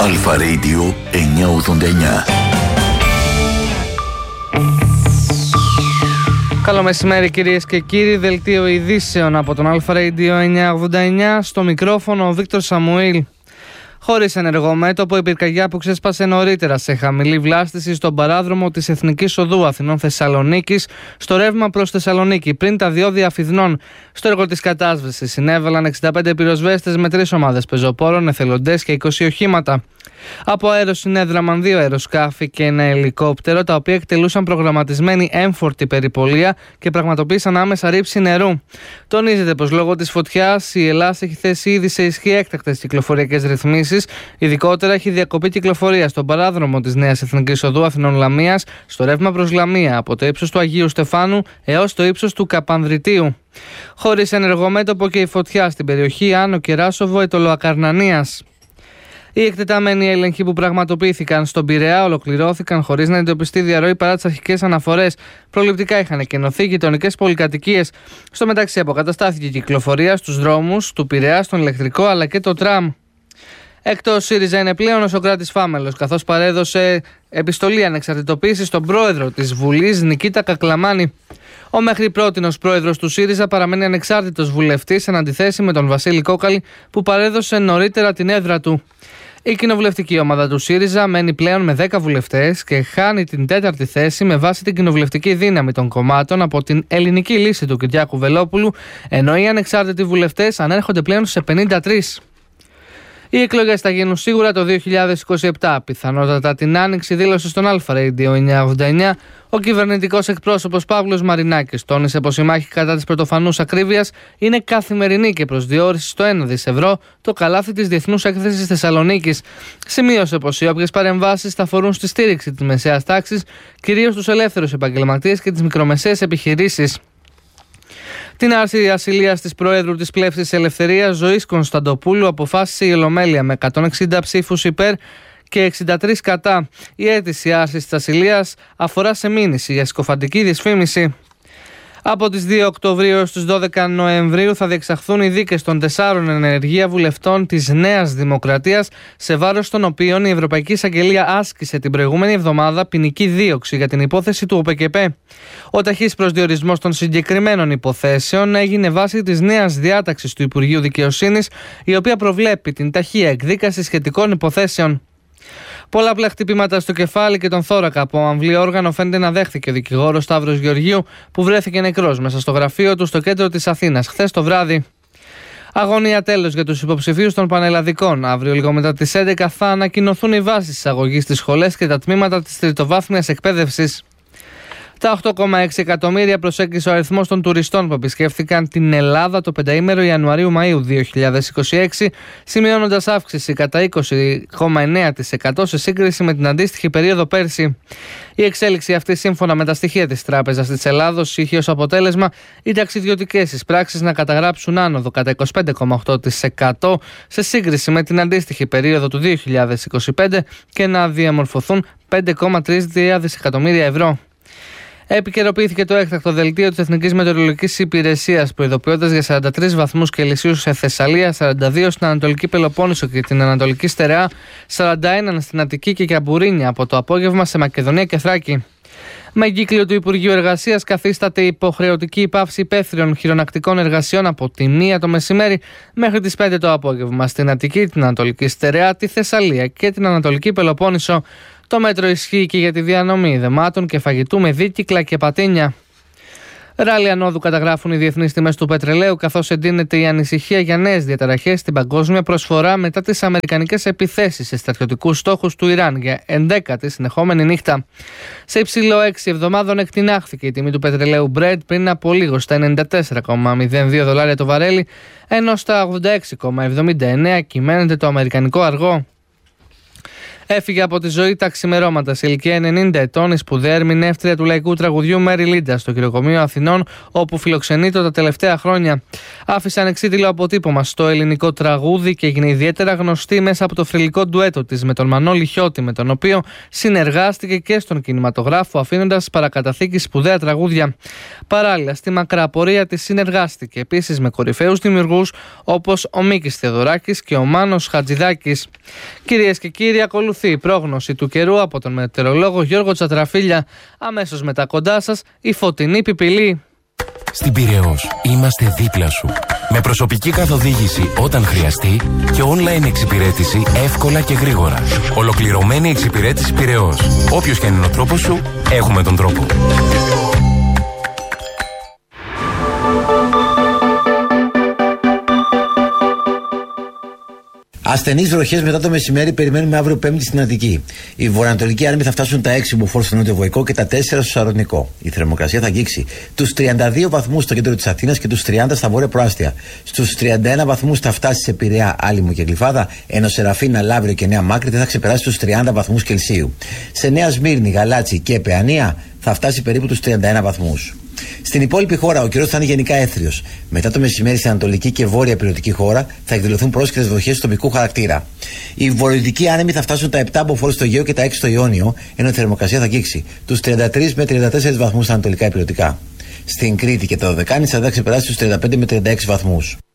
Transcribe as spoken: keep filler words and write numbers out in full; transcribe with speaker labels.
Speaker 1: Αλφα Radio εννιακόσια ογδόντα εννιά.
Speaker 2: Καλό μεσημέρι κυρίες και κύριοι, δελτίο ειδήσεων από τον Αλφα Radio εννιακόσια ογδόντα εννιά, στο μικρόφωνο ο Βίκτορ Σαμουήλ. Χωρίς ενεργό μέτωπο, η πυρκαγιά που ξέσπασε νωρίτερα σε χαμηλή βλάστηση στον παράδρομο της Εθνικής Οδού Αθηνών Θεσσαλονίκης, στο ρεύμα προς Θεσσαλονίκη, πριν τα διόδια Αφιδνών. Στο έργο της κατάσβεσης συνέβαλαν εξήντα πέντε πυροσβέστες με τρεις ομάδες πεζοπόρων, εθελοντές και είκοσι οχήματα. Από αέρος συνέδραμαν δύο αεροσκάφη και ένα ελικόπτερο, τα οποία εκτελούσαν προγραμματισμένη έμφορτη περιπολία και πραγματοποίησαν άμεσα ρήψη νερού. Τονίζεται πως λόγω της φωτιάς η Ελλάδα έχει θέσει ήδη σε ισχύ έκτακτες κυκλοφοριακές ρυθμίσεις. Ειδικότερα έχει διακοπή κυκλοφορία στον παράδρομο της Νέας Εθνικής Οδού Αθηνών Λαμίας, στο ρεύμα προς Λαμία, από το ύψος του Αγίου Στεφάνου έως το ύψος του Καπανδριτίου. Χωρίς ενεργό μέτωπο και η φωτιά στην περιοχή Άνω Κεράσοβο Αιτωλοακαρνανίας. Οι εκτεταμένοι έλεγχοι που πραγματοποιήθηκαν στον Πειραιά ολοκληρώθηκαν χωρίς να εντοπιστεί διαρροή παρά τις αρχικές αναφορές. Προληπτικά είχαν εκενωθεί γειτονικές πολυκατοικίες. Στο μεταξύ, αποκαταστάθηκε η κυκλοφορία στους δρόμους του Πειραιά, στον ηλεκτρικό αλλά και το τραμ. Εκτός ΣΥΡΙΖΑ είναι πλέον ο Σωκράτης Φάμελος, καθώς παρέδωσε επιστολή ανεξαρτητοποίησης στον πρόεδρο της Βουλής, Νικήτα Κακλαμάνη. Ο μέχρι πρότινος πρόεδρος του ΣΥΡΙΖΑ παραμένει ανεξάρτητος βουλευτής, εν αντιθέσει με τον Βασίλη Κόκαλη, που παρέδωσε νωρίτερα την έδρα του. Η κοινοβουλευτική ομάδα του ΣΥΡΙΖΑ μένει πλέον με δέκα βουλευτές και χάνει την τέταρτη θέση με βάση την κοινοβουλευτική δύναμη των κομμάτων από την ελληνική λύση του Κυριάκου Βελόπουλου, ενώ οι ανεξάρτητοι βουλευτές ανέρχονται πλέον σε πενήντα τρεις. Οι εκλογές θα γίνουν σίγουρα το δύο χιλιάδες είκοσι επτά, πιθανότατα την Άνοιξη, δήλωσε στον Αλφα Radio εννιακόσια ογδόντα εννιά ο κυβερνητικός εκπρόσωπος Παύλος Μαρινάκης. Τόνισε πως η μάχη κατά της πρωτοφανούς ακρίβειας είναι καθημερινή και προσδιορίσε στο ένα δισεκατομμύριο ευρώ το καλάθι της Διεθνούς Έκθεσης Θεσσαλονίκης. Σημείωσε πως οι όποιες παρεμβάσεις θα αφορούν στη στήριξη της μεσαίας τάξης, κυρίως τους ελεύθερους επαγγελματίες και τις μικρομεσαίες επιχειρήσεις. Την άρση ασυλίας της Προέδρου της Πλεύσης Ελευθερίας, Ζωής Κωνσταντοπούλου, αποφάσισε η Ολομέλεια με εκατόν εξήντα ψήφους υπέρ και εξήντα τρεις κατά. Η αίτηση άρσης της ασυλίας αφορά σε μήνυση για συκοφαντική δυσφήμιση. Από τις δύο Οκτωβρίου έως τις δώδεκα Νοεμβρίου θα διεξαχθούν οι δίκες των τεσσάρων ενεργεία βουλευτών της Νέας Δημοκρατίας, σε βάρος των οποίων η Ευρωπαϊκή Εισαγγελία άσκησε την προηγούμενη εβδομάδα ποινική δίωξη για την υπόθεση του ΟΠΕΚΕΠΕ. Ο ταχύς προσδιορισμός των συγκεκριμένων υποθέσεων έγινε βάσει της νέας διάταξης του Υπουργείου Δικαιοσύνης, η οποία προβλέπει την ταχεία εκδίκαση σχετικών υποθέσεων. Πολλαπλά χτυπήματα στο κεφάλι και τον θώρακα από αμβλή όργανο φαίνεται να δέχθηκε ο δικηγόρος Σταύρος Γεωργίου, που βρέθηκε νεκρός μέσα στο γραφείο του στο κέντρο της Αθήνας χθες το βράδυ. Αγωνία τέλος για τους υποψηφίους των πανελλαδικών. Αύριο, λίγο μετά τις έντεκα, θα ανακοινωθούν οι βάσεις εισαγωγής στις σχολές και τα τμήματα της τριτοβάθμιας εκπαίδευσης. Τα οκτώ κόμμα έξι εκατομμύρια προσέγγισε ο αριθμός των τουριστών που επισκέφθηκαν την Ελλάδα το πενταήμερο Ιανουαρίου-Μαΐου δύο χιλιάδες είκοσι έξι, σημειώνοντας αύξηση κατά είκοσι κόμμα εννέα τοις εκατό σε σύγκριση με την αντίστοιχη περίοδο πέρσι. Η εξέλιξη αυτή, σύμφωνα με τα στοιχεία της Τράπεζας της Ελλάδος, είχε ως αποτέλεσμα οι ταξιδιωτικές εισπράξεις να καταγράψουν άνοδο κατά είκοσι πέντε κόμμα οκτώ τοις εκατό σε σύγκριση με την αντίστοιχη περίοδο του δύο χιλιάδες είκοσι πέντε και να διαμορφωθούν πέντε κόμμα τρία δισεκατομμύρια ευρώ. Επικαιροποιήθηκε το έκτακτο δελτίο της Εθνικής Μετεωρολογικής Υπηρεσίας, προειδοποιώντας για σαράντα τρεις βαθμούς Κελσίου σε Θεσσαλία, σαράντα δύο στην Ανατολική Πελοπόννησο και την Ανατολική Στερεά, σαράντα ένα στην Αττική και Καμπουρίνια από το απόγευμα σε Μακεδονία και Θράκη. Με εγκύκλιο του Υπουργείου Εργασίας καθίσταται υποχρεωτική η πάυση υπαίθριων χειρονακτικών εργασιών από τη μία το μεσημέρι μέχρι τις πέντε το απόγευμα στην Αττική, την Ανατολική Στερεά, τη Θεσσαλία και την Ανατολική Πελοπόννησο. Το μέτρο ισχύει και για τη διανομή δεμάτων και φαγητού με δίκυκλα και πατίνια. Ράλι ανόδου καταγράφουν οι διεθνείς τιμές του πετρελαίου, καθώς εντείνεται η ανησυχία για νέες διαταραχές στην παγκόσμια προσφορά μετά τις αμερικανικές επιθέσεις σε στρατιωτικούς στόχους του Ιράν για ενδέκατη συνεχόμενη νύχτα. Σε υψηλό έξι εβδομάδων εκτινάχθηκε η τιμή του πετρελαίου Brent πριν από λίγο στα ενενήντα τέσσερα κόμμα μηδέν δύο δολάρια το βαρέλι, ενώ στα ογδόντα έξι κόμμα εβδομήντα εννέα κυμαίνεται το αμερικανικό αργό. Έφυγε από τη ζωή τα ξημερώματα σε ηλικία ενενήντα ετών η σπουδαία ερμηνεύτρια του λαϊκού τραγουδιού Μέρι Λίντα στο Χειροκομείο Αθηνών, όπου φιλοξενείται τα τελευταία χρόνια. Άφησε ανεξίτηλο αποτύπωμα στο ελληνικό τραγούδι και έγινε ιδιαίτερα γνωστή μέσα από το θρυλικό ντουέτο της με τον Μανώλη Χιώτη, με τον οποίο συνεργάστηκε και στον κινηματογράφο, αφήνοντας παρακαταθήκη σπουδαία τραγούδια. Παράλληλα, στη μακρά πορεία της συνεργάστηκε επίσης με κορυφαίους δημιουργούς όπως ο Μίκης Θεοδωράκης και ο Μάνος Χατζηδάκης. Κυρίες και κύριοι, ακολουθεί η πρόγνωση του καιρού από τον μετεωρολόγο Γιώργο Τσατραφίλια. Αμέσως μετά κοντά σας η φωτεινή πιπηλή.
Speaker 3: Στην Πειραιώς είμαστε δίπλα σου. Με προσωπική καθοδήγηση όταν χρειαστεί και online εξυπηρέτηση εύκολα και γρήγορα. Ολοκληρωμένη εξυπηρέτηση Πειραιώς. Όποιος και είναι ο τρόπος σου, έχουμε τον τρόπο.
Speaker 4: Ασθενείς βροχές μετά το μεσημέρι περιμένουμε αύριο Πέμπτη στην Αττική. Οι βορειοανατολικοί άνεμοι θα φτάσουν τα έξι μποφόρ στο νότιο Βοϊκό και τα τέσσερα στο Σαρονικό. Η θερμοκρασία θα αγγίξει τους τριάντα δύο βαθμούς στο κέντρο της Αθήνας και τους τριάντα στα βόρεια προάστια. Στους τριάντα ένα βαθμούς θα φτάσει σε Πειραιά, Άλυμο και Γλυφάδα, ενώ Σεραφίνα, Λαύριο και Νέα Μάκρη δεν θα ξεπεράσει τους τριάντα βαθμούς Κελσίου. Σε Νέα Σμύρνη, Γαλάτσι και Παιανία θα φτάσει περίπου τους τριάντα ένα βαθμούς. Στην υπόλοιπη χώρα ο καιρός θα είναι γενικά έθριος. Μετά το μεσημέρι στην ανατολική και βόρεια υπηρετική χώρα θα εκδηλωθούν πρόσκαιρες βροχές τοπικού χαρακτήρα. Οι βορειοδυτικοί άνεμοι θα φτάσουν τα επτά μποφόρ στο Αιγαίο και τα έξι στο Ιόνιο, ενώ η θερμοκρασία θα αγγίξει τους τριάντα τρεις με τριάντα τέσσερις βαθμούς στα ανατολικά υπηρετικά. Στην Κρήτη και τα Δωδεκάνησα θα ξεπεράσει τους τριάντα πέντε με τριάντα έξι βαθμούς.